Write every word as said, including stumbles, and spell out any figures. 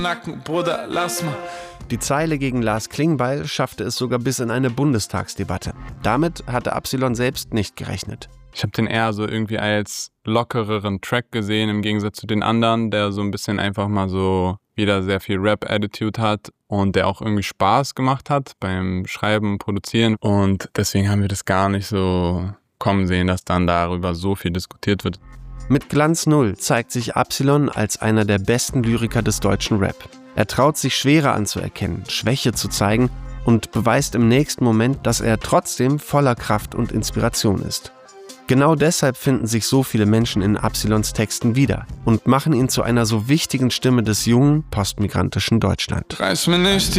Nacken, Bruder, lass mal. Die Zeile gegen Lars Klingbeil schaffte es sogar bis in eine Bundestagsdebatte. Damit hatte Absilon selbst nicht gerechnet. Ich habe den eher so irgendwie als lockereren Track gesehen, im Gegensatz zu den anderen, der so ein bisschen einfach mal so wieder sehr viel Rap-Attitude hat und der auch irgendwie Spaß gemacht hat beim Schreiben, Produzieren. Und deswegen haben wir das gar nicht so kommen sehen, dass dann darüber so viel diskutiert wird. Mit Glanz Null zeigt sich Absilon als einer der besten Lyriker des deutschen Rap. Er traut sich Schwere anzuerkennen, Schwäche zu zeigen und beweist im nächsten Moment, dass er trotzdem voller Kraft und Inspiration ist. Genau deshalb finden sich so viele Menschen in Absilons Texten wieder und machen ihn zu einer so wichtigen Stimme des jungen, postmigrantischen Deutschland. Reiß mir nicht die